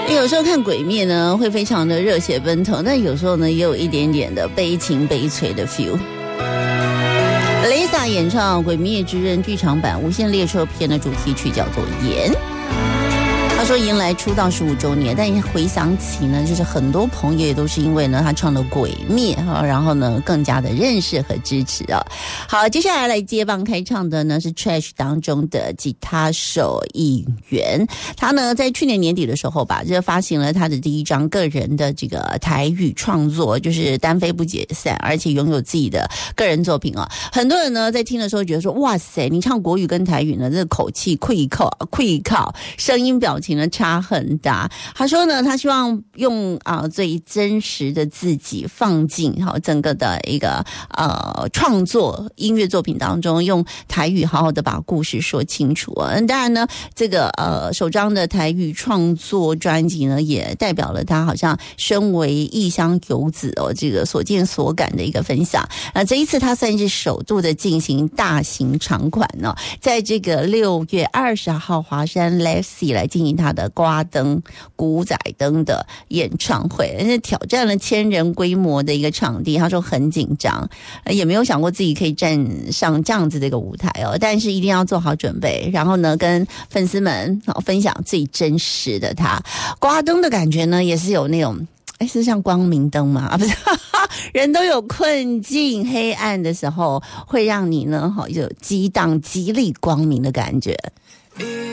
有时候看鬼灭呢会非常的热血奔腾，但有时候呢也有一点点的悲情悲催的 feel。 Lisa 演唱《鬼灭之刃》剧场版无限列车篇的主题曲叫做《炎》。他说迎来出道15周年，但回想起呢，就是很多朋友也都是因为呢他唱了《鬼灭》然后呢更加的认识和支持啊。好，接下来接棒开唱的呢是 Trash 当中的吉他手一元，他呢在去年年底的时候吧，就发行了他的第一张个人的这个台语创作，就是单飞不解散，而且拥有自己的个人作品啊。很多人呢在听的时候觉得说，哇塞，你唱国语跟台语呢，这个口气溃靠，声音表情呢差很大。他说呢，他希望用最真实的自己放进整个的一个创作音乐作品当中，用台语好好的把故事说清楚啊。当然呢，这个首张的台语创作专辑呢，也代表了他好像身为异乡游子这个所见所感的一个分享。这一次他算是首度的进行大型场馆呢，在这个6月20号华山 Lexi 来进行他的刮灯古仔灯的演唱会，挑战了1000人规模的一个场地。他说很紧张，也没有想过自己可以站上这样子的一个舞台但是一定要做好准备，然后呢跟粉丝们分享最真实的他。刮灯的感觉呢也是有那种是像光明灯吗？不是，人都有困境黑暗的时候，会让你呢有激荡激励光明的感觉。